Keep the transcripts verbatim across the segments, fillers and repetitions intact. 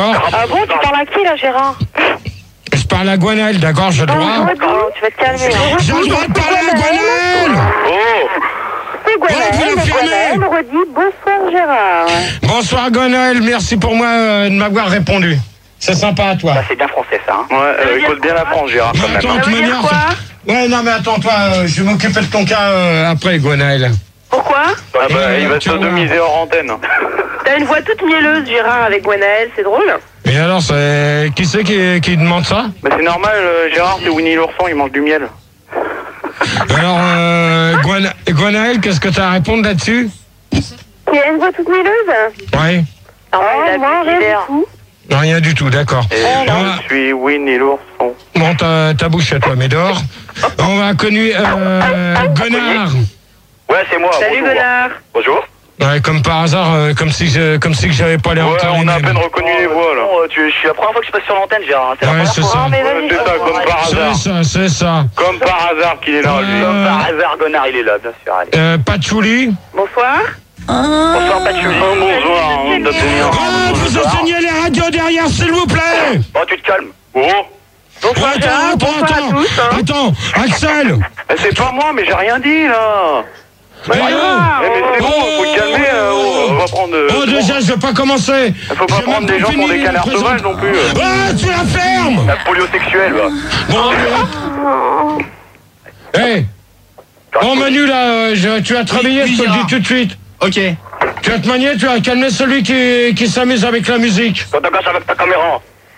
Ah bon, tu parles à qui là, Gérard? Je parle à Gwenaël, d'accord, j'ai le droit. Oh, tu vas te calmer. Hein. J'ai le droit de parler à Gwenaël. Oh. C'est Gwenaël, Gwenaël, redit bonsoir Gérard. Bonsoir Gwenaël, merci pour moi euh, de m'avoir répondu. C'est sympa à toi. Bah, c'est bien français ça. Hein. Ouais, euh, écoute bien la France, Gérard. Bah, attends, Ça tu veut dire m'énerves. quoi? Ouais, non, mais attends, toi, euh, je vais m'occuper de ton cas euh, après, Gwenaël. Pourquoi? Ah bah, il va se sodomiser hors antenne. T'as une voix toute mielleuse, Gérard, avec Gwenaël, c'est drôle. Et alors, c'est qui c'est qui, qui demande ça? Bah, c'est normal, euh, Gérard, c'est Winnie l'ourson, il mange du miel. Alors, euh, Gwen- Gwenaël, qu'est-ce que t'as à répondre là-dessus? Il a une voix toute mielleuse? Ouais. Ah, oh, moi, rien du tout. Non, rien du tout, d'accord. Et On je va- suis Winnie l'ourson. Bon, ta, ta bouche à toi, mais dehors. On va connu euh, Gonard. Ouais, c'est moi. Salut, bonjour. Gonard. Bonjour. Ouais, comme par hasard, euh, comme si je, comme si que j'avais pas les Ouais, hanches on a à peine reconnu les voix là. Oh, tu, je suis la première fois que je passe sur l'antenne, Gérard. C'est la Ouais, première c'est fois. ça. Oh, mais Ouais, vas-y. c'est ça, comme par hasard. C'est ça, c'est ça. Comme par hasard qu'il est là, lui. Euh, Comme par hasard, Gonard, il est là, bien sûr. Allez. Euh, Patchouli. Bonsoir. Bonsoir, Patchouli. Oh, bonsoir, on t'a tenu. Ah, vous enseignez les radios derrière, s'il vous plaît. Oh, tu te calmes. Oh. Bonsoir, Attends, Gérard. attends, Bonsoir à attends. tous. Hein. Attends, Axel. Eh, c'est pas moi, mais j'ai rien dit là. Eh, Ah, Eh, mais c'est bon, faut te calmer. euh, oh, on va prendre. euh, Oh, déjà, je vais pas commencer. Faut pas J'ai prendre même des gens fini pour des la canards présent- sauvages non plus. Ah, tu la fermes. La polio sexuelle, va. Bon, allez, hop. Hey. Bon, Manu, là, euh, je- tu vas te réveiller, oui, je te le dis Gérard. tout de suite. Ok. Tu vas te manier, tu vas calmer celui qui, qui s'amuse avec la musique. Quand t'as avec ta caméra.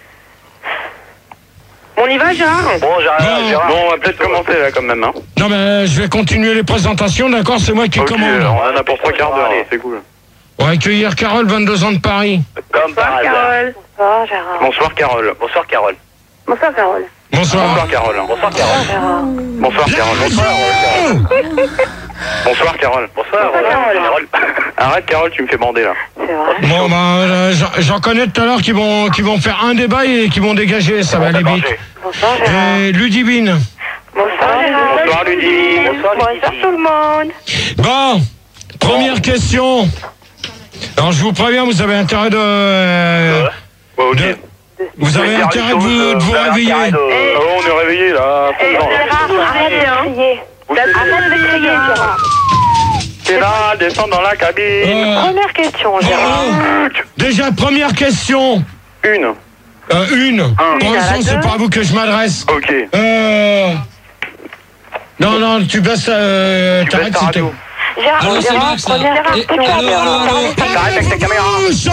On y va, Gérard? Bon, Gérard, Non. Gérard. Bon, on va peut-être commencer là quand même. Hein. Non, mais euh, je vais continuer les présentations, d'accord? C'est moi qui Ok, commande. on en a pour trois quarts d'heure, Allez. c'est cool. On va accueillir Carole, vingt-deux ans de Paris. Comme par Bonsoir, hasard. Carole. Bonsoir, Gérard. Bonsoir Carole. Bonsoir, Carole. Bonsoir, Carole. Bonsoir. Bonsoir Carole. Bonsoir, Carole. Gérard. Bonsoir Carole. Bonsoir Bonsoir Carole. Bonsoir, Carole. Carole. Arrête Carole, tu me fais bander là. C'est vrai. Bon, bah, euh, j'en- j'en connais tout à l'heure qui vont, qui vont faire un débat et qui vont dégager, ça va aller vite. Bonsoir, Gérard. Et Ludivine. Bonsoir, Gérard. Bonsoir Ludivine. Bonsoir, Bonsoir, tout le monde. Bon, première question. Alors, je vous préviens, vous avez intérêt de... euh, Ouais, ok. de- vous avez intérêt de vous, de vous réveiller. Eh, Oh, on est réveillé là. à fond eh, dedans, là. Gérard, arrête de crier. Arrête de crier, Gérard. C'est là, descends dans la cabine. Euh, Première question, Gérard. oh, déjà, première question. Une. Euh, une. Pour Une à l'instant, la c'est deux. pas à vous que je m'adresse. Ok. Euh... Non, non, tu baisses... Euh, Tu t'arrêtes, baisses ta c'était... radio. Gérard, Allô, c'est Gérard, Max, là. première Et- question. allô, allô, allô. T'arrêtes avec ta caméra.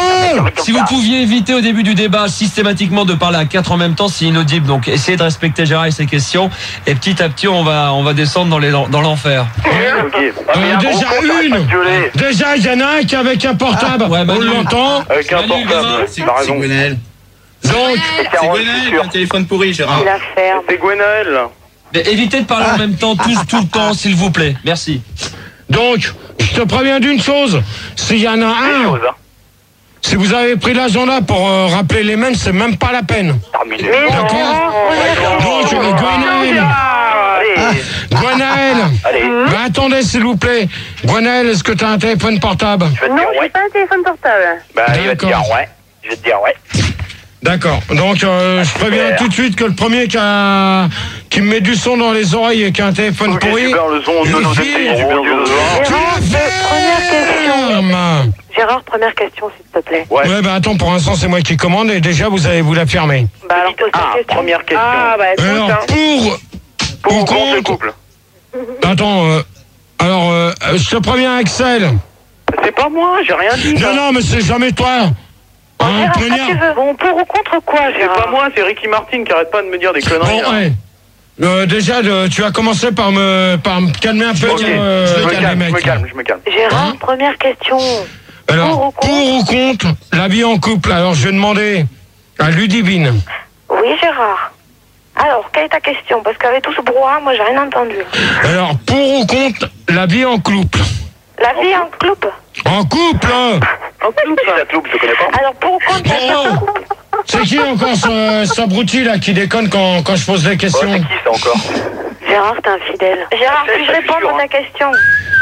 Si vous pouviez éviter au début du débat systématiquement de parler à quatre en même temps, c'est inaudible. Donc essayez de respecter Gérard et ses questions. Et petit à petit, on va, on va descendre dans, les, dans l'enfer. Ok. Euh, déjà une. Déjà, il y en a un qui est avec un portable. Ah, ouais, on Manu. l'entend. Avec un Manu, portable. gamin, T'as raison. Gwenaël. Donc, C'est Carole, je suis sûr. un téléphone pourri, Gérard. Il la ferme. C'est Gwenaël là. Mais évitez de parler en même temps, tous, tout le temps, s'il vous plaît. Merci. donc, je te préviens d'une chose. S'il y en a un, Chose, hein. si vous avez pris l'agenda pour euh, rappeler les mêmes, c'est même pas la peine. Terminé. Mais non, D'accord. on Donc, euh, Gwenaël. Allez. Gwenaël. Allez. Mais attendez, s'il vous plaît. Gwenaël, est-ce que tu as un téléphone portable? Je vais te Non, dire j'ai ouais. pas un téléphone portable. Bah, il va te dire D'accord. ouais. Je vais te dire ouais. D'accord. Donc, euh, je préviens super. tout de suite que le premier qui, a, qui me met du son dans les oreilles et qui a un téléphone Ok, pourri... super, le son, on nous essaye du bien de Tu Gérard, la première fermes. Gérard, première question, s'il te plaît. Ouais. Ouais, bah attends, pour l'instant, c'est moi qui commande et déjà, vous allez vous la fermer. Bah alors, pose ta Ah, question. première question. Ah, bah écoute, Alors, hein. pour... Pour Pour ou contre le contre... couple. Attends, euh, alors, euh, je te préviens, Axel. C'est pas moi, j'ai rien dit. Non, non, mais c'est jamais toi. Hein, Gérard, première- ah, tu veux. Bon, pour ou contre quoi, C'est Gérard? pas moi, c'est Ricky Martin qui arrête pas de me dire des conneries. Bon, là. ouais. Euh, déjà, de- tu as commencé par me, par me calmer un peu. Ok, euh, je me les calme, je me mecs. calme, je me calme. Gérard, Hein première question. Alors, Pour ou contre pour ou contre la vie en couple? Alors, je vais demander à Ludivine. Oui, Gérard. Alors, quelle est ta question? Parce qu'avec tout ce brouhaha, moi, j'ai rien entendu. Alors, pour ou contre la vie en couple? La vie en couple? En couple, hein. En couple. La cloupe, je connais pas. Alors, pour ou contre la vie en Oh, couple? c'est qui encore ce, ce abruti là qui déconne quand, quand je pose des Oh, questions? c'est qui ça encore? Gérard, t'es infidèle. Gérard, C'est- puis-je c'est répondre sûr, à hein. ta question?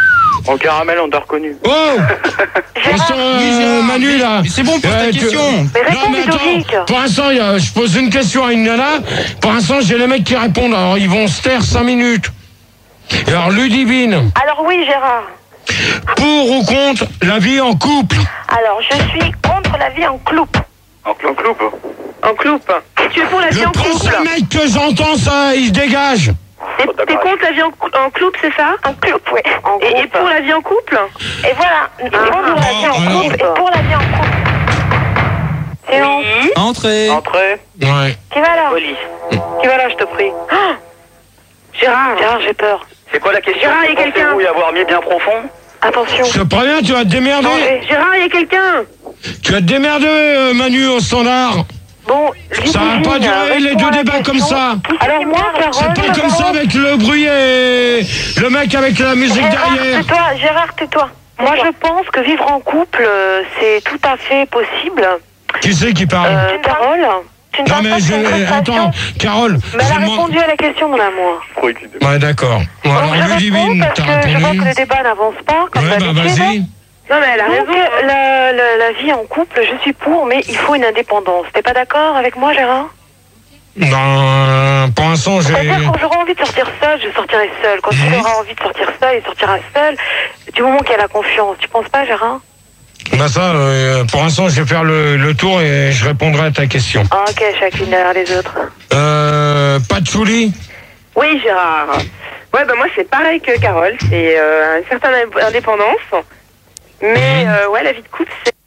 En caramel, on t'a reconnu. Oh Attention, euh, Manu, là. Mais c'est bon, pose ta Euh, tu- question. Mais Non, réponds, mais Ludovic. attends, pour l'instant, il y a- je pose une question à une nana. Pour l'instant, j'ai les mecs qui répondent. Alors, ils vont se taire cinq minutes. Et alors, Ludivine, Alors oui, Gérard. pour ou contre la vie en couple? Alors, je suis contre la vie en couple. En cloupe. cloupe. En cloupe. Et tu es pour la vie Le en couple. prochain mec que j'entends, ça, il se dégage. T'es t'es contre la vie en, cou- en couple, c'est ça? En couple, oui. En Et, et couple. pour la vie en couple? Et voilà. Et pour la vie en alors. couple. Et pour la vie en couple. C'est bon. Oui. Entrez. Entrée. Ouais. Qui va là? Police. Qui va là, je te prie? Oh Gérard. Gérard, j'ai peur. C'est quoi la question? Gérard, il y a quelqu'un. Pensez-vous y avoir mis bien profond? Attention. Je te préviens, tu vas te démerder. Gérard, il y a quelqu'un. Tu vas te démerder, euh, Manu, au standard. Bon, Ça va pas durer les deux débats comme ça. Alors moi, Carole, C'est pas comme ça avec le bruit et le mec avec la musique Gérard, derrière. tais-toi, Gérard, tais-toi. Moi, je pense que vivre en couple, euh, c'est tout à fait possible. Qui c'est qui parle? Euh, Carole, tu ne Non penses mais pas que c'est une je... frustration? Attends, Carole. Mais elle je a demande- répondu à la question, mon amour. Ouais, d'accord. Bon, Donc, alors, je réponds Ludivine, parce t'as que je vois répondu. que le débat n'avance pas, comme Ouais, bah d'habitude. vas-y. Non, mais elle a Donc, raison. euh, la, la, la vie en couple, je suis pour, mais il faut une indépendance. T'es pas d'accord avec moi, Gérard? Non, pour l'instant, j'ai... C'est-à-dire, quand j'aurai envie de sortir seule, je sortirai seule. Quand Mhm. tu auras envie de sortir seule, il sortira seule. Du moment qu'il y a la confiance. Tu penses pas, Gérard? Bah ça, euh, pour l'instant, je vais faire le, le tour et je répondrai à ta question. Ah, ok, chacune derrière les autres. Euh... Patchouli? Oui, Gérard. Ouais, bah moi, c'est pareil que Carole. C'est euh, une certaine indépendance. Mais, Mhm. euh, ouais, la vie de couple, c'est...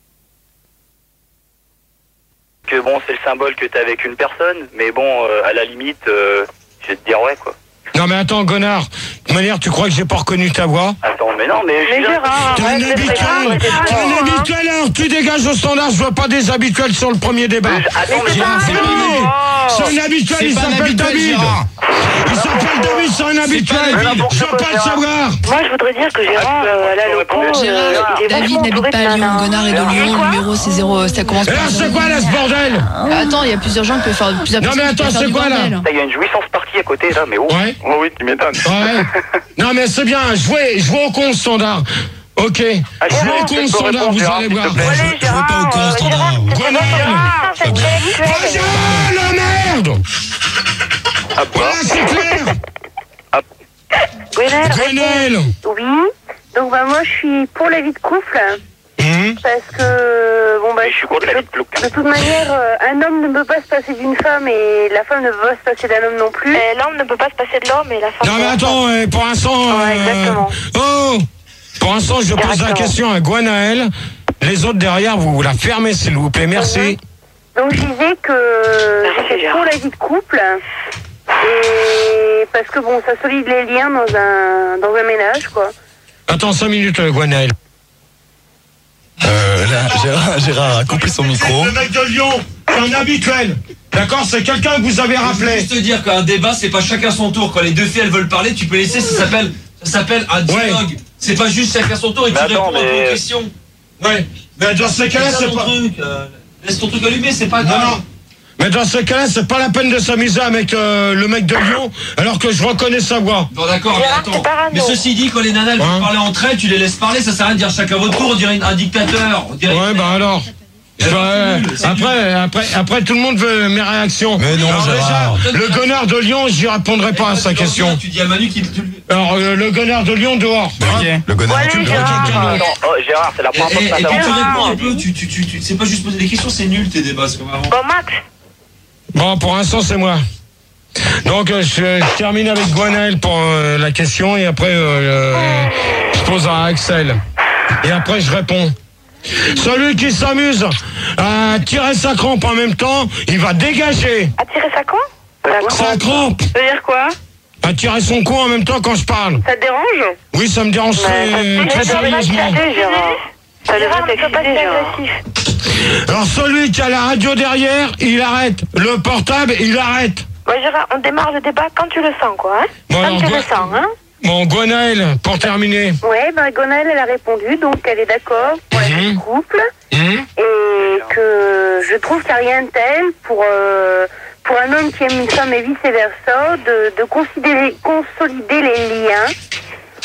Que bon, c'est le symbole que t'es avec une personne, mais bon, euh, à la limite, euh, je vais te dire ouais, quoi. Non mais attends, Gonard. De toute manière, tu crois que j'ai pas reconnu ta voix? Attends, mais non, mais... je Mais suis là. Gérard, T'es un arrête, c'est habituel. grave, c'est T'es un grave, hein. habituel, alors tu dégages au standard, je vois pas des habituels sur le premier débat. Attends, mais... Gérard, c'est terminé. C'est un habituel, C'est il pas un s'appelle habituel, David. Gérard. Il s'appelle David, c'est un habituel. David. Je veux pas le savoir. Moi, je voudrais dire que Gérard, euh, à la loco, euh, Gérard, il est David vachement n'habite entouré pas de à Lyon, nanas. Gonard est de Lyon, le numéro c'est zéro, ça commence Et par alors, zéro. c'est quoi là, ce bordel? Attends, il y a plusieurs gens qui peuvent faire plusieurs Non, mais personnes qui attends, peuvent faire c'est du quoi, là? bordel. Il y a une jouissance partie à côté, là, mais oh. Ouais. Oh oui, tu m'étonnes. Ouais. Non, mais c'est bien, jouez, jouez au con standard. Ok. Ah, Jouez Gérard, au tu con peux standard, répondre, vous Gérard, allez s'il te voir. plaît. Allez, Gérard, pas au con, euh, standard. Gérard, c'est Grenade. vraiment c'est intellectuel. Bonjour, la merde. Ah, Voilà, c'est clair. Gwenel, Grenelle. Oui. Donc, bah, moi, je suis pour la vie de couple. Hum. Parce que, bon, bah, Mais je suis contre la vie de couple. de toute manière, euh, un homme ne peut pas se passer d'une femme et la femme ne peut pas se passer d'un homme non plus. Euh, L'homme ne peut pas se passer de l'homme et la femme. Non mais de la attends, euh, pour l'instant... Ouais, exactement. Oh. Pour l'instant, je pose la Directement. question à Gwenaël. Les autres derrière, vous, vous la fermez, s'il vous plaît. Merci. Donc, je disais que Merci, j'étais Gérard. pour la vie de couple. Et parce que, bon, ça solide les liens dans un, dans un ménage, quoi. Attends cinq minutes, euh, Gwenaël. Euh, là, Gérard, Gérard a coupé son micro. Le mec de Lyon, c'est un habituel. D'accord, c'est quelqu'un que vous avez Je veux rappelé. juste te dire qu'un débat, c'est pas chacun son tour. Quand les deux filles elles veulent parler, tu peux laisser. Ça s'appelle, ça s'appelle un dialogue. C'est pas juste chacun son tour et Mais tu attends, réponds à mais- une question. Ouais. Mais dans ces cas-là, Laisse c'est ton pas... truc. euh, laisse ton truc allumé, c'est pas Non, grave. non. Mais dans ces cas-là, c'est pas la peine de s'amuser avec euh, le mec de Lyon, alors que je reconnais sa voix. Bon d'accord, mais Gérard, attends. t'es parano. Mais ceci dit, quand les nanas elles Hein veulent parler entre elles, tu les laisses parler, ça sert à rien de dire chacun votre tour, on dirait un dictateur. On dirait Ouais, bah alors. C'est Ouais, nul, c'est après, après, après, tout le monde veut mes réactions. Mais non, Alors Gérard. déjà, le gonard de Lyon, j'y répondrai pas à sa question. Tu dis à Manu qu'il te... Alors, euh, le gonard de Lyon dehors. Ok. Le Gonard. Allez, Tu me prends Gérard. quelqu'un d'autre. Attends, oh, Gérard, c'est la Et, première fois et, que et ça quand tu t'arrive. réponds un peu, tu, tu, tu, tu sais pas juste poser des questions, c'est nul tes débats, c'est comme avant. Bon, Max, Bon, pour l'instant, c'est moi. Donc, euh, je, je termine avec Gwenaël pour euh, la question et après, euh, euh, je pose à Axel. Et après, je réponds. Celui qui s'amuse à tirer sa crampe en même temps, il va dégager. attirer sa quoi? Sa crampe. Ça veut dire quoi? À tirer son cou en même temps quand je parle. Ça te dérange? Oui, ça me dérange très, très sérieusement. Ça devrait t'exciter, Gérard. Alors, celui qui a la radio derrière, il arrête. Le portable, il arrête. Ouais, Gérard, on démarre le débat quand tu le sens, quoi, hein? Bon, Comme alors, tu le Gwen- sens, hein? Bon, Gwenaël, pour terminer. Ouais, bah, Gonal, elle a répondu, donc elle est d'accord pour la vie de couple. Hum Et que je trouve qu'il n'y a rien de tel pour, euh, pour un homme qui aime une femme et vice-versa, de, de considérer, consolider les liens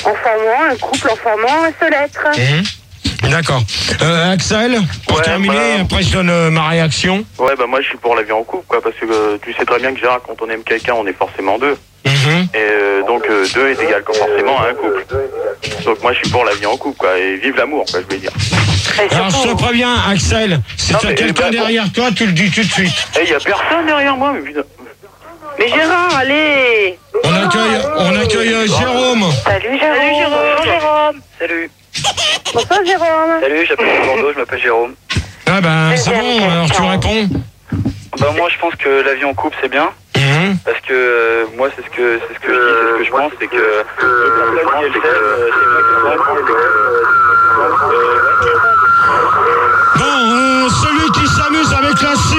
en formant un couple, en formant un seul être. Mmh. D'accord. Euh, Axel, pour Ouais, terminer, bah- après je donne euh, ma réaction. Ouais, bah moi je suis pour la vie en couple, quoi, parce que euh, tu sais très bien que Gérard, quand on aime quelqu'un, on est forcément deux. Mmh. Et euh, donc euh, deux est égal forcément à un couple. Donc moi je suis pour la vie en couple, quoi, et vive l'amour, quoi, je veux dire. Et Alors je surtout, te préviens, Axel, si Non, tu as mais, quelqu'un bah, derrière toi, tu le dis tout de suite. Eh, y a personne derrière moi, mais putain. Mais Gérard, allez. On accueille, on accueille euh, Jérôme. salut Jérôme. Salut Jérôme. Bonjour Jérôme. Salut. Bonsoir Jérôme. Salut, j'appelle Bordeaux, je m'appelle Jérôme. Ah ben c'est bon, alors tu réponds. Bah moi je pense que la vie en couple c'est bien. Mmh. Parce que euh, moi c'est ce que c'est ce que je dis, c'est ce que je pense, c'est que euh, si elle s'aime, euh, c'est bien que Bon, euh, celui qui s'amuse avec la C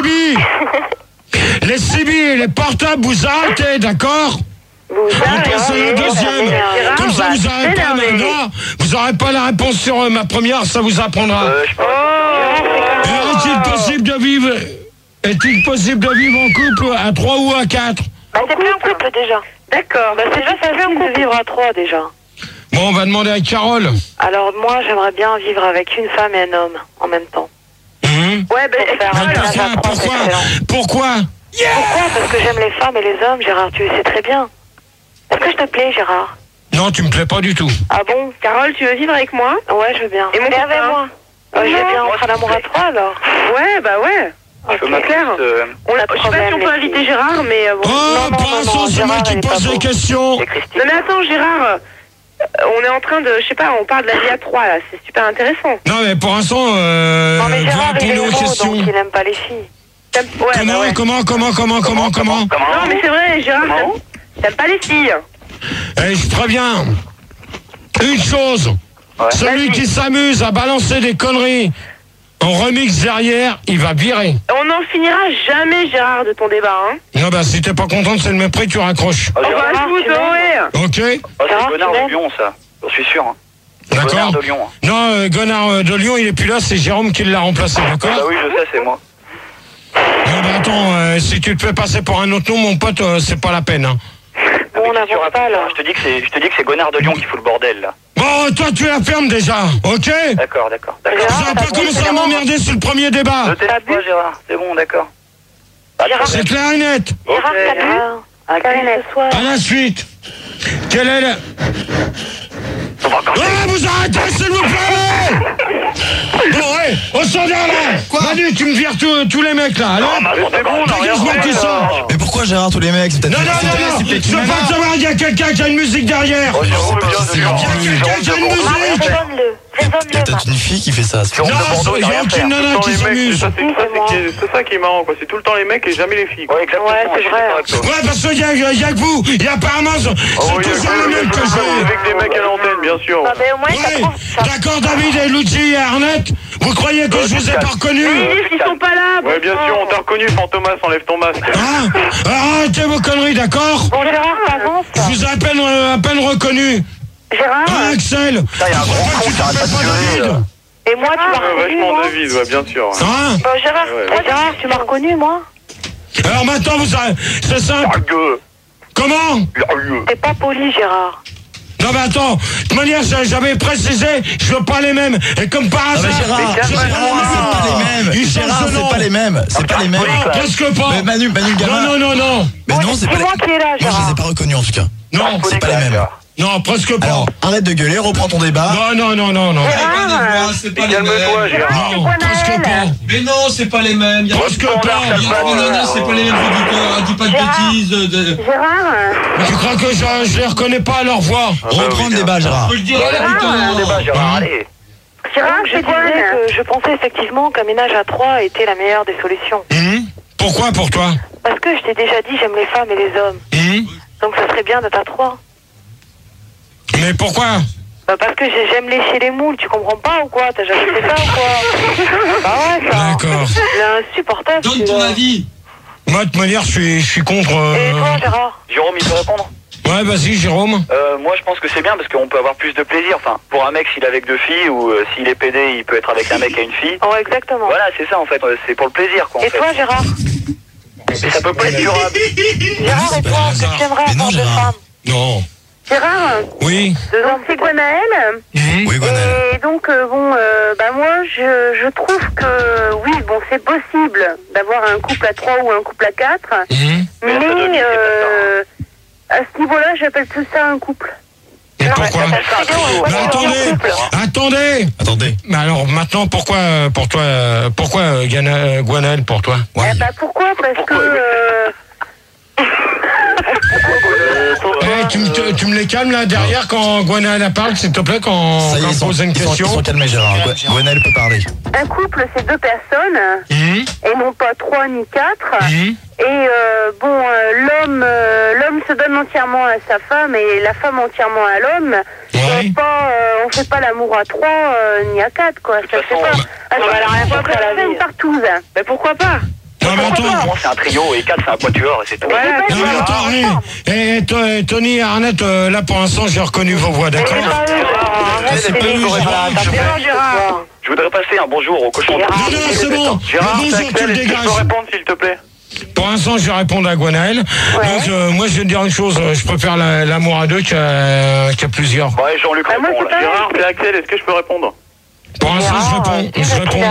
B, les C B et les portables, vous arrêtez, d'accord? Vous On passe à la deuxième. Gérard, Comme ça, va vous n'aurez pas, s'énerver. non, vous aurez pas la réponse sur euh, ma première, ça vous apprendra. euh, je pense Oh. Est-il possible de vivre, est-il possible de vivre en couple à trois ou à quatre? Bah, t'es plus en couple déjà. D'accord. Bah, c'est juste facile de vivre à trois déjà. Bon, on va demander à Carole. Alors moi, j'aimerais bien vivre avec une femme et un homme en même temps. Hum. Ouais, ben, Pour faire Mais un ménage pourquoi, à trois, c'est pourquoi, excellent. pourquoi? Pourquoi? Parce que j'aime les femmes et les hommes, Gérard, tu le sais très bien. Est-ce que je te plais, Gérard? Non, tu me plais pas du tout. Ah bon? Carole, tu veux vivre avec moi? Ouais, je veux bien. Et mon Mais copain avec moi. Euh, Non, J'ai bien moi, entre s'il l'amour te à plaît. trois alors. Ouais, bah ouais. je peux Ok. m'appeler, clair. euh, On a, Pas de je sais pas si problème, on peut les inviter filles. Gérard, mais euh, bon. Oh, non, pour non, l'instant, non, c'est moi Gérard, qui elle est pas pose des beau. questions. et Christine. Non mais attends Gérard, euh, on est en train de, je sais pas, on parle de la vie à trois là, c'est super intéressant. Non, mais pour l'instant, euh, Non mais vous Gérard, il est répondez aux gros, questions. donc il aime pas les filles. T'aimes- Ouais, Comment, bah ouais. comment, comment, comment, comment, comment, Non mais c'est vrai Gérard, Comment t'aimes- t'aimes pas les filles. Eh, je préviens. Une chose. Ouais. Celui qui s'amuse à balancer des conneries en remix derrière, il va virer. On n'en finira jamais Gérard de ton débat, hein. Non, bah, si t'es pas contente, c'est le même prix, tu raccroches. Oh, On Gérard, va tout tu m'aimes ouais. Ok? oh, c'est Gérard, Gonard tu de m'aimes Lyon ça, je suis sûr. Hein. D'accord. Gonard de Lyon. Hein. Non, euh, Gonard euh, de Lyon, il est plus là, c'est Jérôme qui l'a remplacé, Bah d'accord? oui, je sais, c'est moi. Non, bah, attends, euh, si tu te fais passer pour un autre nom, mon pote, euh, c'est pas la peine, hein. Bon, on Mais qu'est-ce que tu n'avance pas racontes, là. Gérard Je te dis que c'est, je te dis que c'est Gonard de Lyon qui fout le bordel là. Bon, toi, tu la fermes déjà, ok? D'accord, d'accord, d'accord. Gérard, Vous n'avez t'as pas bu, commencé à c'est bon. m'emmerder sur le premier débat. Ne t'énerve pas Gérard, c'est bon, d'accord. Gérard, C'est clair et net. Gérard, t'as bu? À qui ce soir? À la suite. Quelle est la... Ah, vous arrêtez, s'il vous plaît! Bon, ouais, au standard, là! Quoi? Manu, tu me vires tous, tous les mecs, là, allez! C'est bon, on a rien Dégage-moi fait, tout ça! là. Mais pourquoi Gérard, tous les mecs? C'est peut-être Non, non, c'est non, peut-être- non! c'est peut-être Je veux une pas nana. te savoir, il y a quelqu'un qui a une musique derrière! Oh, Jérôme, pas viens si de Lyon. c'est Il y a quelqu'un qui a une Jérôme de Bordeaux. musique! Raisonne-le. Il y a Raisonne-le, peut-être une fille qui fait ça. c'est Jérôme Non, de Bordeaux, il il a y a rien aucune fait. nana Tout le temps qui les mecs, s'amuse. c'est ça, c'est ça, c'est qui- c'est ça qui est marrant, quoi. C'est tout le temps les mecs et jamais les filles, quoi. Ouais, exactement. Ouais, c'est je suis vrai. d'accord avec toi. Ouais, parce qu'il y a, il y a que vous! Il y a apparemment, c'est Oh, il y a toujours les mêmes que j'ai! avec des mecs à l'antenne, bien sûr. Ah, mais au moins, ça Oui, prend. ça- d'accord, David et Luigi et Arnett, vous croyez que je vous ai pas reconnu? Mais ils disent qu'ils sont pas là. Ouais, bien sûr, on t'a reconnu, Fantomas, enlève ton masque. Hein? Arrêtez vos conneries, d'accord? Bon, Gérard, t'avances. Je vous ai à peine, euh, à peine reconnu. Gérard, Hein, Axel? Putain, il y a un gros con, Tu t'arrêtes pas t'appelles de pas gueuler, David? là. et moi, tu m'as Ouais, reconnu, vachement moi? David, ouais, bien sûr. ouais. Hein? Bon, Gérard, Ouais, toi, Gérard, tu m'as reconnu, moi? Alors maintenant, vous avez... C'est simple. La gueule, Comment? la gueule. T'es pas poli, Gérard. Non mais attends, de toute manière, j'a- j'avais précisé, je veux pas les mêmes. Et comme par Ah hasard... bah Gérard, j'ai Gérard, pas les c'est pas les mêmes. Ils changent Gérard, de nom. c'est pas les mêmes. C'est pas les mêmes. Non, presque pas. Mais Manu, Manu le gamin. Non, non, non, non. Mais Bon, non, c'est pas les dis-moi qui est là, Moi, je les Gérard. ai pas reconnus en tout cas. Non, C'est pas les mêmes. non, presque pas. Alors, arrête de gueuler, reprends ton débat. Non, non, non, non, non. Gérard, C'est pas les Calme-toi, mêmes. Gérard. Non, presque pas. Mais non, c'est pas les mêmes. Il y a Presque pas. il y a- non, non, non, c'est pas les mêmes. Je dis pas, dis pas de bêtises. euh, de- Gérard, Tu crois que je, je les reconnais pas à leur voix? Reprends le débat, Gérard. Je peux le dire, là, putain. Bon débat, Gérard, allez. Gérard, Donc, je c'est quoi disais que je pensais effectivement qu'un ménage à trois était la meilleure des solutions. Hum? Pourquoi pour toi? Parce que je t'ai déjà dit, j'aime les femmes et les hommes. Hum? Donc, ça serait bien d'être à trois. Mais pourquoi? Bah, parce que j'ai- j'aime lécher les moules, tu comprends pas ou quoi? T'as jamais fait ça ou quoi? Bah ouais, ça. D'accord. C'est insupportable. Donne ton celui-là. avis. Moi, de toute manière, je suis, je suis contre... Et toi, Euh... Gérard? Jérôme, il peut répondre? Ouais, vas-y, Jérôme. Euh, moi, je pense que c'est bien parce qu'on peut avoir plus de plaisir. Enfin, pour un mec, s'il est avec deux filles ou euh, s'il est pédé, il peut être avec un mec et une fille. Oh, exactement. Voilà, c'est ça en fait. euh, C'est pour le plaisir, quoi. En Et fait. toi, Gérard? Mais ça peut pas être durable. Gérard, et pas toi, le est-ce que hasard. tu aimerais Mais non, avoir deux Gérard. femmes? Non. Gérard, Oui. donc c'est Gwenaël. Oui, Gwenaël. Et donc, euh, bon, euh, bah moi, je, je trouve que, oui, bon, c'est possible d'avoir un couple à trois ou un couple à quatre. Mmh. Mais, euh, à ce niveau-là, j'appelle tout ça un couple. Et pourquoi? Mais attendez, attendez. Attendez. Mais alors maintenant, pourquoi pour toi, euh, pourquoi euh, Gana- euh, Gwenaël pour toi? Ouais. Eh bah, pourquoi? Parce que... Euh, Eh, tu, me, te- tu me les calmes là derrière quand Gwenaël parle, s'il te plaît, quand, Ça y est, quand ils on sont, pose une ils sont, question. ils sont calmés, Gérard. Gwe- Gwenaël peut parler. un couple, c'est deux personnes, Mmh. et non pas trois ni quatre. Mmh. Et euh, bon, euh, l'homme euh, l'homme se donne entièrement à sa femme et la femme entièrement à l'homme. Ouais. Et pas, euh, on fait pas l'amour à trois euh, ni à quatre, quoi. Ça se fait pas. Ah, on va la rien ça foutre à la fait vie. une partouze. Mais pourquoi pas? Non mais attends. Moi, c'est un trio et quatre, c'est un quatuor et c'est tout. Voilà, Non mais attends, eh, eh, to- eh, Tony et Arnett, euh, là pour l'instant j'ai reconnu vos voix, d'accord? C'est pas eux, Gérard. Gérard. Je voudrais passer un bonjour au cochon. Non, non, c'est bon. Gérard, Le c'est bonjour, tu Axel, le est-ce que je dégages. peux répondre s'il te plaît? Pour l'instant, je vais répondre à Gwenaël. Donc, euh, moi, je vais te dire une chose. euh, Je préfère la- l'amour à deux qu'à qu'à plusieurs. Ouais, Jean-Luc Bah, moi, répond c'est là. pas- Gérard, c'est Axel, est-ce que je peux répondre? Pour l'instant, je réponds. Je réponds.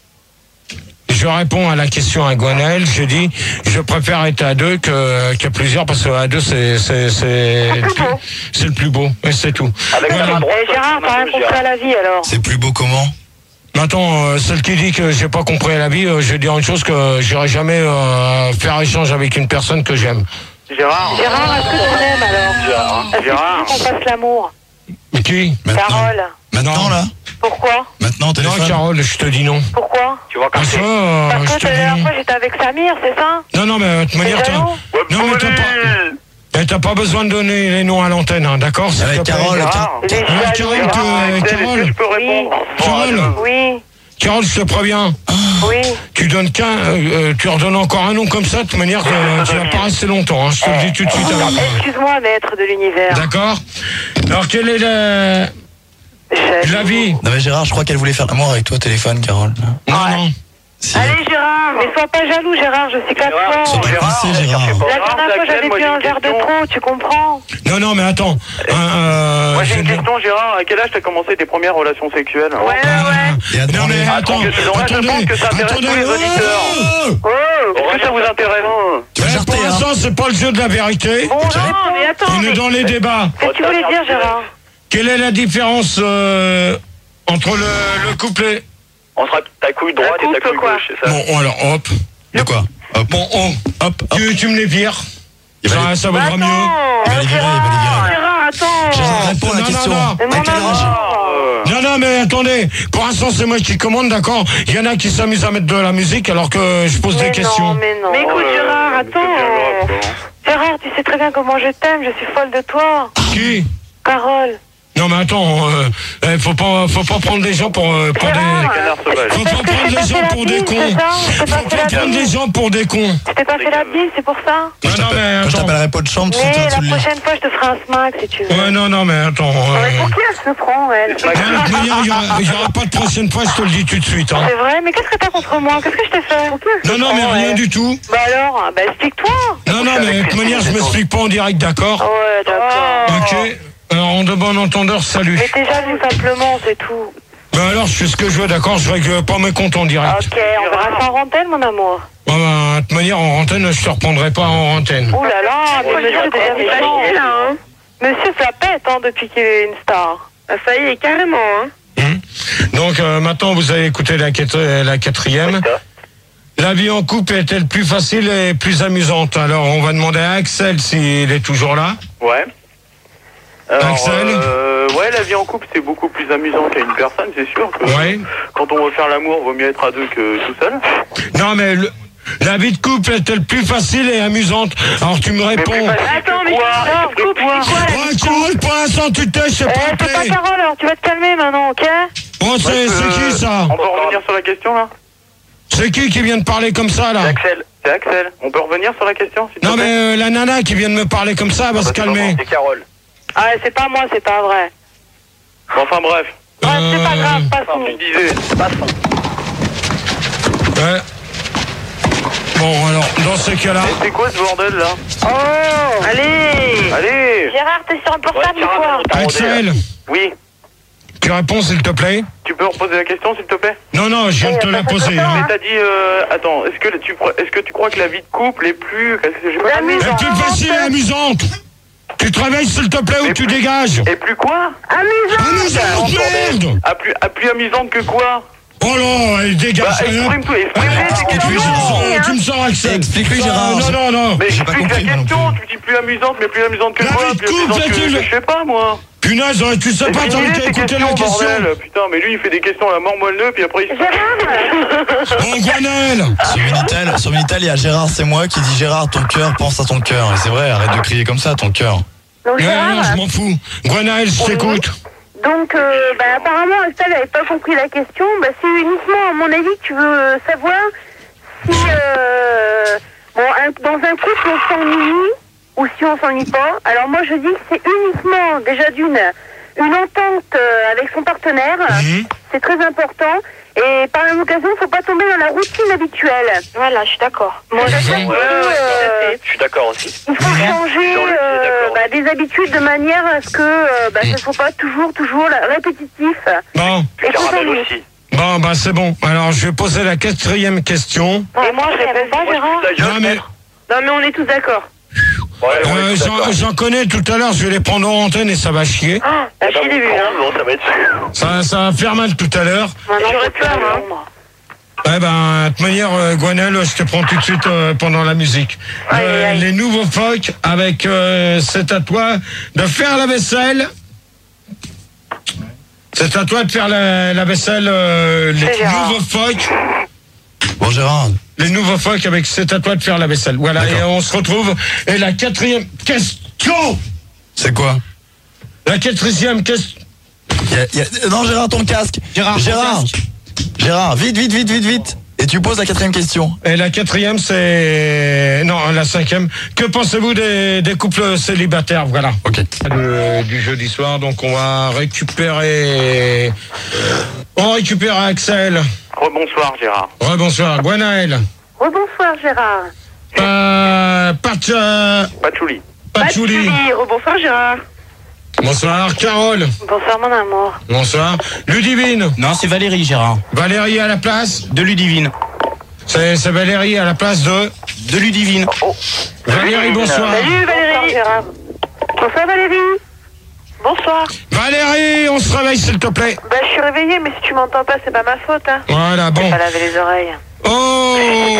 Je réponds à la question à Gwenaël. Je dis, je préfère être à deux que qu'à plusieurs parce qu'à deux, c'est c'est c'est le plus- c'est le plus beau. Et c'est tout. Avec Voilà. la droite, Eh Gérard, t'as rien compris à la vie alors. C'est plus beau comment? Maintenant, euh, celle qui dit que j'ai pas compris la vie, euh, je vais dire une chose que j'irai jamais euh, faire échange avec une personne que j'aime. Gérard. Gérard, est-ce que tu m'aimes alors? Est-ce que Gérard. tu veux qu'on fasse l'amour? Qui? Maintenant. Carole. Maintenant, là? Pourquoi? Maintenant, Non, téléphone. Carole, je te dis non. Pourquoi? Tu vois comme Parce c'est. que, euh, Parce je que te la dis dernière non. fois j'étais avec Samir, c'est ça? Non, non, mais de toute manière, T'es t'as- jaloux? non, mais t'as pas, mais t'as pas besoin de donner les noms à l'antenne, hein, d'accord? s'il Avec te plaît. Carole, Gérard. Il est Ouais, jaloux. Carole, Gérard. que- Axel, est-ce que Carole, je peux répondre? Carole, Oui, Carole, je te préviens, oui. tu donnes qu'un, euh, euh, tu redonnes encore un nom comme ça, de toute manière, euh, tu vas pas rester longtemps, hein, je te le dis tout de suite. alors. Excuse-moi, maître de l'univers. D'accord? Alors, quelle est la, Jaloux. la vie? Non, mais Gérard, je crois qu'elle voulait faire l'amour avec toi au téléphone, Carole. Non, non. Si. Allez Gérard, mais sois pas jaloux Gérard, je suis quatre Gérard, fois. Sois pas coincé, Gérard. La dernière fois Axel, j'avais moi, bu j'ai un une verre de question. trop, tu comprends? Non, non, mais attends. Euh, euh, Moi j'ai je- une question, Gérard. À quel âge t'as commencé tes premières relations sexuelles? Ouais, ouais. Et à Non, demander. mais attends, que c'est dommage, je attendez, pense que ça intéresse attendez. tous les auditeurs. Oh Oh, Est-ce que ça vous intéresse? Tu vas Eh, jarter, pour hein. l'instant, c'est pas le jeu de la vérité. bon, non, mais attends, On est mais dans les débats. qu'est-ce que tu voulais dire Gérard? Quelle est la différence euh, entre le, le couple et... On sera ta couille droite Un et ta couple, couille quoi. gauche, c'est ça? Bon, alors, hop. De quoi? Hop, Bon, oh, hop, hop. tu, tu me les vires. Il va Ça, les- ça Bah, vaudra mieux. Il va les virer, il va les virer. Gérard, attends. Gérard, réponds à la Non, non, question. non. Mais À mon quel âge? amour. Non, non, mais attendez. Pour l'instant, c'est moi qui commande, d'accord? Il y en a qui s'amusent à mettre de la musique alors que je pose Mais des non, questions. mais non. Mais écoute Euh, Gérard, c'est bien grave, attends. quoi. Gérard, tu sais très bien comment je t'aime, je suis folle de toi. Qui? Carole. Non, mais attends, euh, eh, faut pas, faut pas prendre des gens pour, euh, pour des... Gérard, Canard sauvage. Faut pas prendre des gens pour des cons. c'est ça? Faut T'es pas fait pas la prendre des bise. gens pour des cons. Tu t'es pas fait la bise, c'est pour ça? Non, Quand je non, t'appelle- mais quand je attends. t'appellerai pas de chambre, tu Mais seras la sous le lit. prochaine fois, je te ferai un smack si tu veux. Ouais, non, non, mais attends. Non, mais Euh... pour qui elle se prend, elle? non, de toute manière, il y aura- il y aura pas de prochaine fois, je te le dis tout de suite. Hein. C'est vrai, mais qu'est-ce que t'as contre moi? Qu'est-ce que je t'ai fait? Non, non, mais rien du tout. Bah alors, bah explique-toi. Non, non, mais de toute manière, je m'explique pas en direct, d'accord? Ouais, d'accord. Ok. Alors, en de bon entendeur, salut. Mais t'es jaloux simplement, c'est tout. Ben alors, je fais ce que je veux, d'accord? Je règle pas mes comptes en direct. Ok, on verra ça en antenne, mon amour. Ouais, ben, de toute manière, en antenne, je te reprendrai pas en antenne. Ouh là là, mais monsieur est déjà méchant. hein. Monsieur se la pète, hein, depuis qu'il est une star. Ah, ça y est, carrément, hein. Hum. Donc, euh, maintenant, vous allez écouter la, quat- la quatrième. La vie en couple est-elle plus facile et plus amusante? Alors, on va demander à Axel s'il est toujours là. Ouais. Alors, Axel euh, ouais, la vie en couple, c'est beaucoup plus amusant qu'à une personne, c'est sûr. Que Ouais. Quand on veut faire l'amour, vaut mieux être à deux que tout seul. Non, mais le- la vie de couple est-elle plus facile et amusante? Alors, tu me réponds. plus facile Attends, mais quoi non, coupe, c'est quoi la Ouais, vie de Carole, couple? pour l'instant, tu t'es, s'il Eh, te c'est pas plaît. Carole, alors tu vas te calmer maintenant, ok? Bon, c'est Ouais, c'est euh, qui, ça? On peut revenir sur la question, là? C'est qui qui vient de parler comme ça, là? C'est Axel. C'est Axel. On peut revenir sur la question, s'il te Non, plaît? mais euh, la nana qui vient de me parler comme ça, elle va se calmer. C'est Carole. Ah, c'est pas moi, c'est pas vrai. Bon, enfin, bref. Ouais, c'est pas grave, Enfin, passons. je disais. Ouais. Bon, alors, dans ce cas-là... Et c'est quoi ce bordel là? Oh, allez. Allez. Gérard, t'es sur un portable Ouais, ou quoi? Gérard, Axel, Oui. tu réponds s'il te plaît? Tu peux reposer la question s'il te plaît? Non, non, je viens de te la poser. Mais Hein. t'as dit, euh, attends, est-ce que tu est-ce que tu crois que la vie de couple est plus, qu'est-ce que j'ai pas compris. Elle est plus facile et amusante. Tu te réveilles s'il te plaît ou Mais tu plus- dégages. Et plus quoi? Amusant. Amusante, merde. À plus, à plus amusante que quoi? Oh là, elle Bah, dégage. exprime tout, exprime Tu me sors- tu me sors, Axel. Explique-lui, Ça, Gérard. Non, non, non. Mais J'ai pas explique la compris, moi non question, plus. tu dis plus amusante, mais plus amusante que La quoi? vie de Plus couple, amusante que, c'est-il je sais pas moi. Punaise, tu sais Mais pas, t'as finis-les, envie tes d'écouter la questions, question. bordel. Putain, mais lui il fait des questions à la mort moelleux, puis après il se... Gérard. Bon, Gwenel. Sur Minitel, sur Minitel, il y a Gérard, c'est moi qui dit Gérard, ton cœur pense à ton cœur. Et c'est vrai, arrête de crier comme ça, ton cœur. Donc, Non, non, je Gérard. m'en fous. Gwenel, je t'écoute. Donc, euh, bah, apparemment, Estelle n'avait pas compris la question. Bah, c'est uniquement, à mon avis, que tu veux euh, savoir si, euh, bon, un- dans un couple, on s'ennuie ou si on s'ennuie pas. Alors, moi, je dis que c'est uniquement, déjà d'une, une entente euh, avec son partenaire. Mhm. C'est très important. Et par la même occasion, il ne faut pas tomber dans la routine habituelle. Voilà, je suis d'accord. Moi, je Mhm. trouve que, euh, Je suis d'accord aussi. il faut changer Sur le pied, euh, d'accord. bah, des habitudes de manière à ce que euh, bah, ça ne soit pas toujours, toujours la- répétitif. Bon, Et qu'on Caramel s'ennuie. aussi. bon, bah c'est bon. Alors, je vais poser la quatrième question. Et moi, je réponds pas, Gérard. Ta gueule, Non, mais Non, mais on est tous d'accord. Ouais, on est euh, tous j'en d'accord. j'en connais tout à l'heure, je vais les prendre en antenne et ça va chier. Ah, Eh la ben, chier des vues, hein. bon, ça va être Ça, ça va faire mal tout à l'heure. J'aurais peur, hein. Eh ben, de toute manière, euh, Gwenel, je te prends tout de suite euh, pendant la musique. Aïe, Euh, aïe. Les nouveaux phoques avec euh, c'est à toi de faire la vaisselle. C'est à toi de faire la, la vaisselle, euh, les C'est Gérard. nouveaux phoques. Bon, Gérard. Les nouveaux phoques avec c'est à toi de faire la vaisselle. Voilà, et D'accord. on se retrouve. Et la quatrième question. C'est quoi? La quatrième question. Il y a- il y a- Non, Gérard, ton casque. Gérard, ton Gérard. casque. Gérard, vite, vite, vite, vite, vite. Et tu poses la quatrième question. Et la quatrième, c'est... Non, la cinquième. Que pensez-vous des, des couples célibataires? Voilà. Ok. De- du jeudi soir, donc on va récupérer... On récupère Axel. Rebonsoir Gérard. Rebonsoir. Gwenaël. Rebonsoir, Gérard. Euh, Pat, euh, Patchouli. Patchouli. Rebonsoir, Gérard. Bonsoir. Carole. Bonsoir, mon amour. Bonsoir. Ludivine. Non, c'est Valérie, Gérard. Valérie à la place. De Ludivine. C'est c'est Valérie à la place de... De Ludivine. Valérie, bonsoir. Salut, Bonsoir, Valérie. Gérard. Bonsoir, Valérie. Bonsoir. Valérie, on se réveille s'il te plaît. Bah, je suis réveillée, mais si tu m'entends pas, c'est pas ma faute, hein. Voilà, bon. Pas laver les oreilles. Oh.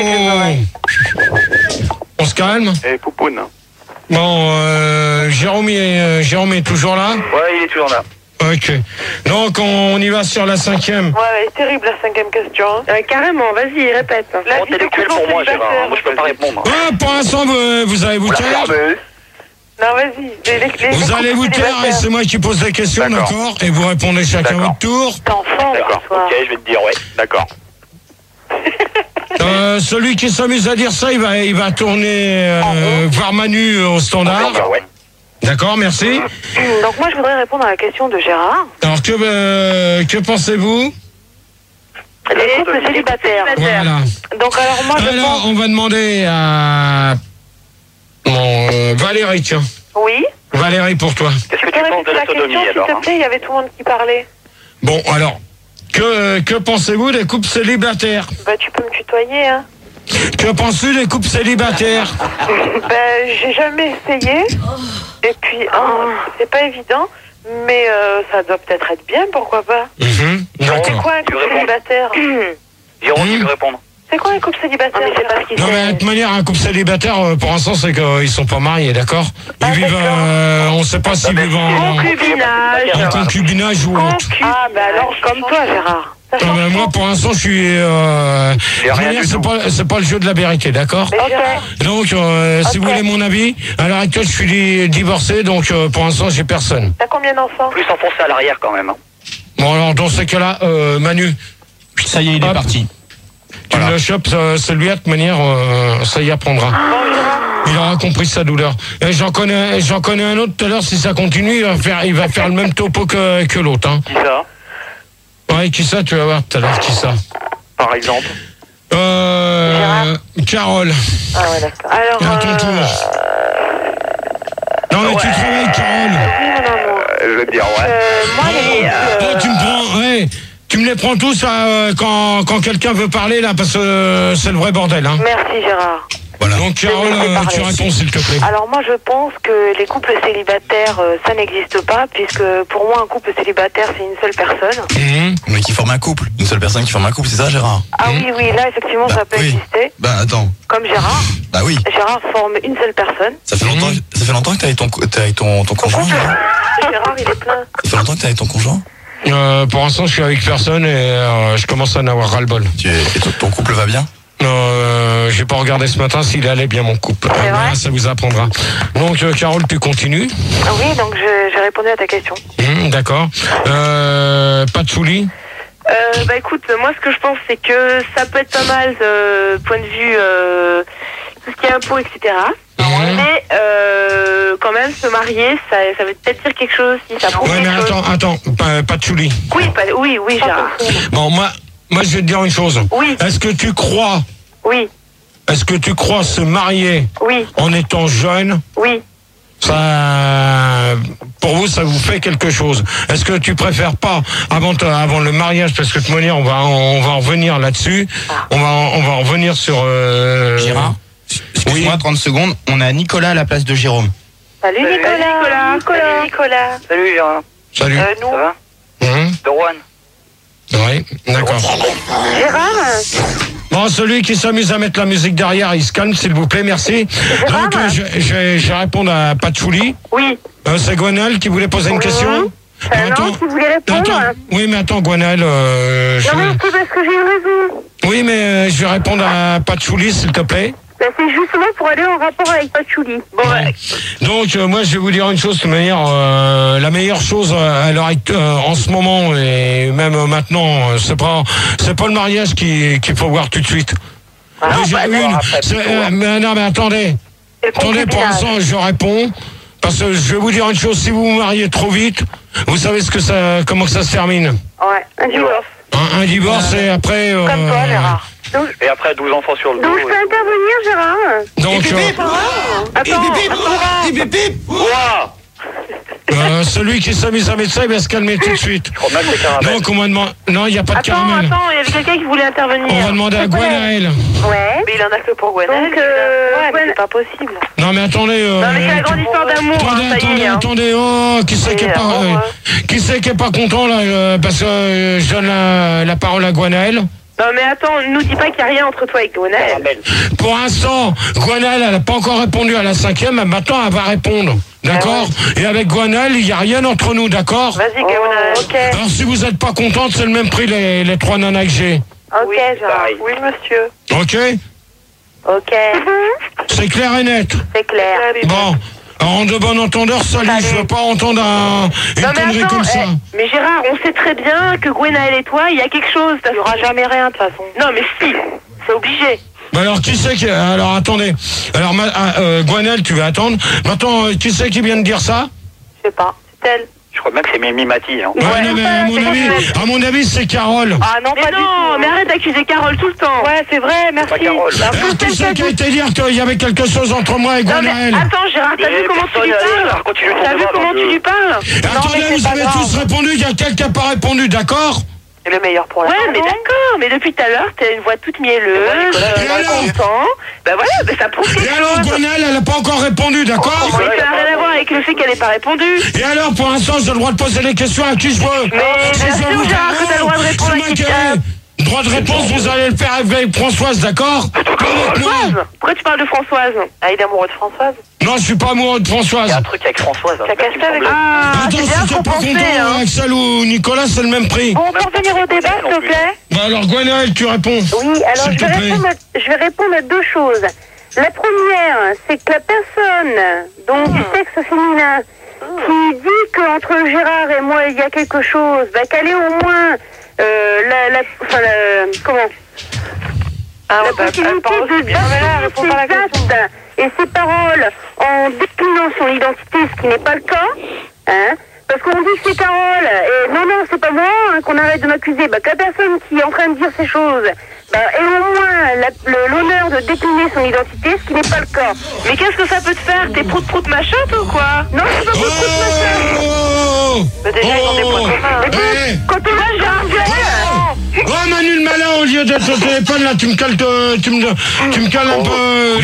On se calme. Et Poupoune. Bon, euh, Jérôme, est, euh, Jérôme est toujours là. Ouais, il est toujours là. Ok. Donc on, on y va sur la cinquième. Ouais, elle est terrible, la cinquième question. Euh, carrément, vas-y, répète. La Trop vie de intellectuel couple pour moi, célibataire. Gérard. Moi, je peux pas répondre. Ah, pour l'instant, vous, vous allez vous La taire. fermeuse. Non, vas-y. Les- les- les Vous couples allez vous taire et célibataires. c'est moi qui pose la question, D'accord. d'accord? Et vous répondez chacun D'accord. votre tour. T'es enfant, D'accord. ce soir. Ok, je vais te dire, ouais. D'accord. Euh, celui qui s'amuse à dire ça, il va, il va tourner euh, voir Manu euh, au standard. D'accord, ouais. D'accord, merci. Donc, moi, je voudrais répondre à la question de Gérard. Alors que, euh, que pensez-vous? Les couples célibataires. Voilà. Donc, alors, moi, je Alors, pense... on va demander à bon, euh, Valérie, tiens. Oui. Valérie, pour toi. Qu'est-ce que Tu tu peux penses de répéter la la question, sodomie, s'il alors te hein plaît? Il y avait tout le monde qui parlait. Bon, alors, que, que pensez-vous des couples célibataires? Bah, tu peux me tutoyer, hein. Que penses-tu des couples célibataires? Ben, j'ai jamais essayé. Et puis, hein, c'est pas évident. Mais euh, ça doit peut-être être bien, pourquoi pas. Mhm, C'est d'accord. quoi un couple célibataire? Jérôme, tu Mmh. peux répondre. C'est quoi un couple célibataire? Mais c'est pas ce qu'il Non, mais de toute manière, un couple célibataire, euh, pour l'instant, c'est qu'ils sont pas mariés, d'accord? Ils Ah, vivent, d'accord. euh, on sait pas s'ils vivent en, Concubinage. en concubinage ou autre. Ah, ben alors, comme toi, Gérard. Ça Non, change mais moi, tout. pour l'instant, je suis. Euh, Il y a de rien manière, du c'est tout. pas, c'est pas le jeu de la vérité, d'accord? Mais Gérard, Donc, euh, si vous voulez mon avis, à l'heure actuelle, je suis di- divorcé, donc euh, pour l'instant, j'ai personne. t'as combien d'enfants? Plus enfoncé à l'arrière, quand même. hein. Bon, alors, dans ce cas-là, euh, Manu, Ça y est, il est Hop. parti. tu me le chopes, euh, celui-là, de toute manière, euh, ça y apprendra. Il aura compris sa douleur. Et j'en connais, j'en connais un autre tout à l'heure, si ça continue, il va faire, il va faire le même topo que, que l'autre, hein. Qui ça? Ouais, qui ça, tu vas voir tout à l'heure, qui ça? Par exemple. Euh, Euh, Carole. Ah ouais, d'accord. Alors, À ton tour. Non, mais tu travailles, Carole. Oui, mon amour. Je vais te dire, ouais. Euh, moi, les Oh, tu me prends, ouais, tu me les prends tous euh, quand, quand quelqu'un veut parler, là, parce que euh, c'est le vrai bordel, hein. Merci, Gérard. Voilà. Donc, Carole, Je vais euh, parler. tu réponds, s'il te plaît. Alors moi je pense que les couples célibataires euh, ça n'existe pas puisque pour moi un couple célibataire c'est une seule personne. Mhm. Mais qui forme un couple. Une seule personne qui forme un couple, c'est ça, Gérard? Ah oui oui là effectivement Bah, ça peut oui. exister. Bah, attends. Comme Gérard. Bah oui. Gérard forme une seule personne. Ça fait longtemps, ça fait longtemps que t'es avec ton, co- t'es avec ton, ton conjoint, Gérard? Gérard il est plein. Ça fait longtemps que t'es avec ton conjoint? Euh, pour l'instant, je suis avec personne et euh, je commence à en avoir ras-le-bol. Tu es, et ton, ton couple va bien? Non, euh, j'ai pas regardé ce matin s'il allait bien, mon couple. C'est Euh, vrai voilà, ça vous apprendra. Donc, euh, Carole, tu continues. Ah oui donc je- j'ai répondu à ta question. Hum, D'accord. Euh, Patchouli. Euh, bah écoute, moi ce que je pense c'est que ça peut être pas mal de point de vue euh, tout ce qui est impôts, et cetera. Mhm. Mais euh, quand même se marier, ça, ça veut peut-être dire quelque chose si ça prouve Ouais, mais quelque chose. attends, attends, pas, Patchouli. Oui, pas, oui, oui, Gérard. Bon, moi, moi, je vais te dire une chose. Oui. Est-ce que tu crois, Oui, est-ce que tu crois se marier oui, en étant jeune, oui. ça, pour vous, ça vous fait quelque chose? Est-ce que tu préfères pas, avant, te- avant le mariage, parce que de toute manière, on va, on va en revenir là-dessus, on va, en- on va en revenir sur, euh, Gérard, excuse-moi, oui. trente secondes. On a Nicolas à la place de Jérôme. Salut, Salut, Nicolas. Nicolas. Salut, Nicolas. Salut, Gérard. Salut. Euh, nous. Ça va? Hum, De Rouen. oui, d'accord. Gérard. Bon, celui qui s'amuse à mettre la musique derrière, il se calme, s'il vous plaît, merci. Donc, euh, je, je, je vais répondre à Patchouli. Oui. Euh, c'est Gwenaël qui voulait poser une Oui. question. Euh, Mais non, qui voulait répondre. attends, oui, mais attends, Gwenaël, euh, je... Non mais c'est parce que j'ai une raison. oui, mais euh, je vais répondre à Patchouli, s'il te plaît. Bah, c'est justement pour aller en rapport avec Patchouli. Bon, bah, Donc, euh, moi, je vais vous dire une chose, de toute manière, euh, la meilleure chose euh, à l'heure act- euh, en ce moment et même euh, maintenant, euh, c'est pas, c'est pas le mariage qui- qu'il faut voir tout de suite. Déjà une, c'est- euh, mais non, mais attendez, attendez, pour l'instant, je réponds. Parce que je vais vous dire une chose, si vous vous mariez trop vite, vous savez ce que ça, comment que ça se termine. ouais, un divorce. Un, un divorce et après... euh, Comme toi Gérard. Donc, Et après, douze enfants sur le dos. donc je peux intervenir, Gérard. donc, euh, Attends, Ouah! euh, celui qui s'amuse à mettre ça, il va se calmer tout de suite. Je crois même que c'est caramel. Donc, on va demander... Non, il n'y a pas de attends, caramel. attends, il y avait quelqu'un qui voulait intervenir. On va demander à Gwenaël. Ouais. Mais il en a que pour Gwenaël. Donc, euh, ouais, mais Gwen- c'est pas possible. Non, mais attendez... euh, Non mais c'est la grande histoire d'amour, Attendez, hein, ça y attendez, est. Hein. attendez, oh, qui c'est qui est Et pas, alors, euh, ouais. qui c'est qui est pas content là, euh, parce que euh, je donne la, la parole à Gwenaël. Non mais attends, nous dis pas qu'il n'y a rien entre toi et Gwenaël. Caramel. Pour l'instant, Gwenaël, elle n'a pas encore répondu à la cinquième, mais maintenant elle va répondre, d'accord? Et avec Gwenaël, il n'y a rien entre nous, d'accord? Vas-y Gwenaël. Oh, ok, Alors si vous n'êtes pas contente, c'est le même prix les, les trois nanas que j'ai, ok, Oui, Gérard. pareil. Oui monsieur. ok? Ok, C'est clair et net. c'est clair. Bon, alors, en de bon entendeur, salut, je veux pas entendre un, une Non mais connerie attends, comme ça. eh, mais Gérard, on sait très bien que Gwenaël et toi, il y a quelque chose. Il n'y aura jamais rien de toute façon. Non mais si, c'est obligé. Bah alors qui c'est qui... Alors attendez, alors ma- ah, euh, Gwenaël, tu vas attendre. Maintenant, euh, qui c'est qui vient de dire ça? Je sais pas. C'est elle. Je crois même que c'est Mimi Mati. Hein. Ouais, non, mais à mon avis, à mon avis, c'est Carole. Ah non, Mais pas du non, tout. mais arrête d'accuser Carole tout le temps. Ouais, c'est vrai, merci. Pas Carole. Bah, Alors, qui c'est qui a été dire qu'il y avait quelque chose entre moi et Non mais Gwenaël? attends Gérard, t'as vu Mais comment tu lui personne n'a- parles? continue ton T'as vu débat, comment donc, tu euh, lui parles? Attendez, mais c'est vous pas avez grave. tous répondu, il y a quelqu'un qui n'a pas répondu, d'accord? C'est le meilleur pour la Ouais, mais maison. d'accord, mais depuis tout à l'heure, t'as une voix toute mielleuse, Et euh, alors content. Bah voilà, bah ça prouve Et quelque alors, chose. Gwenaël, elle n'a pas encore répondu, d'accord? Mais ça n'a rien à voir avec le fait qu'elle n'ait pas répondu. Et alors, pour l'instant, j'ai le droit de poser les questions à qui je veux. Mais Si bien je sûr, veux vous Gérard, que t'as le droit de répondre c'est à moi qui qui t'as. ai- Droit de réponse, vous allez le faire avec Françoise, d'accord? Pas avec moi. Françoise, pourquoi tu parles de Françoise? Ah, il est amoureux de Françoise. Non, je suis pas amoureux de Il y Françoise. a un truc avec Françoise. hein, T'as c'est pas ce cassé qui me avec- semblait. Ah, Attends, c'est si bien t'es pas compensé, content, hein. Axel ou Nicolas, c'est le même prix. Bon, on peut revenir au débat, s'il te plaît. Bah alors, Gwenaël, tu réponds. Oui, alors S'il je te vais, plaît. répondre à, je vais répondre à deux choses. La première, c'est que la personne, donc du sexe féminin, qui dit qu'entre Gérard et moi il y a quelque chose, bah, qu'elle ait au moins euh, la, la, enfin, la, comment, Ah, la ouais, bah, elle possibilité parle aussi de bien. Mais là, elle répond pas à la d'assumer ses question. actes et ses paroles en déclinant son identité, ce qui n'est pas le cas, hein, Parce qu'on dit que c'est Carole, et non, non, c'est pas moi, hein, qu'on arrête de m'accuser. Bah, que la personne qui est en train de dire ces choses, bah, ait au moins la- le- l'honneur de décliner son identité, ce qui n'est pas le cas. Mais qu'est-ce que ça peut te faire? T'es prout-prout machin, toi, ou quoi? Non, c'est pas prout-prout machin. Oh Bah, déjà, ils ont des points communs. Mais bon, Eh. quand on va Oh Manu le malin, au lieu d'être au téléphone là, tu me cales, te- tu me, tu me cales un peu.